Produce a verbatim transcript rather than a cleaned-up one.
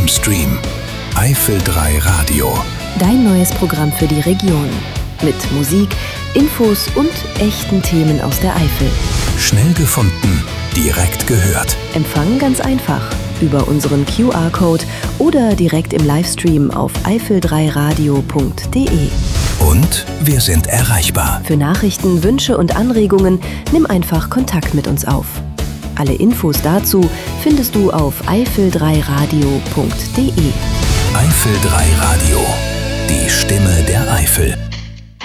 Livestream. Eifel drei Radio. Dein neues Programm für die Region. Mit Musik, Infos und echten Themen aus der Eifel. Schnell gefunden, direkt gehört. Empfangen ganz einfach über unseren Q R-Code oder direkt im Livestream auf eifel drei radio punkt de. Und wir sind erreichbar. Für Nachrichten, Wünsche und Anregungen nimm einfach Kontakt mit uns auf. Alle Infos dazu findest du auf eifel drei radio punkt de. Eifel drei Radio, die Stimme der Eifel.